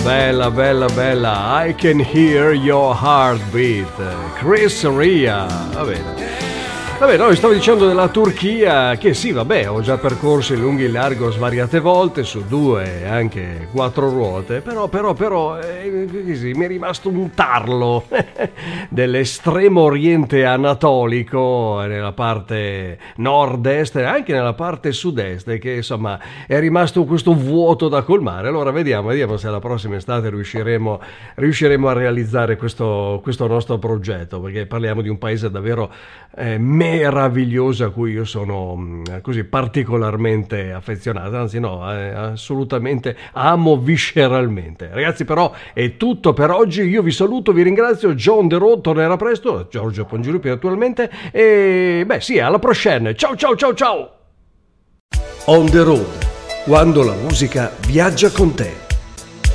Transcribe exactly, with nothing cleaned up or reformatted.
Bella, bella, bella. I can hear your heartbeat. Chris Ria. Va bene. Vabbè, no, stavo dicendo della Turchia che sì, vabbè, ho già percorso in lungo e in largo svariate volte su due e anche quattro ruote, però, però, però, eh, sì, mi è rimasto un tarlo dell'estremo oriente anatolico nella parte nord-est e anche nella parte sud-est, che insomma è rimasto questo vuoto da colmare. Allora vediamo, vediamo se la prossima estate riusciremo, riusciremo a realizzare questo, questo nostro progetto, perché parliamo di un paese davvero eh, meraviglioso a cui io sono mh, così particolarmente affezionato, anzi no, eh, assolutamente amo visceralmente. Ragazzi, però è tutto per oggi, io vi saluto, vi ringrazio. John The Road tornerà presto, Giorgio Pongilupi attualmente, e beh sì, alla prossima, ciao ciao ciao ciao. On the Road, quando la musica viaggia con te.